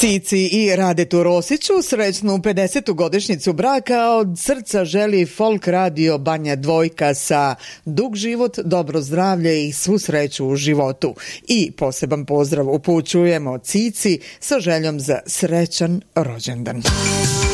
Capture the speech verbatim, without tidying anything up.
Cici i Radetu Rosiću srećnu pedesetu godišnjicu braka od srca želi Folk radio Banja Dvojka sa dug život, dobro zdravlje i svu sreću u životu. I poseban pozdrav upućujemo Cici sa željom za srećan rođendan.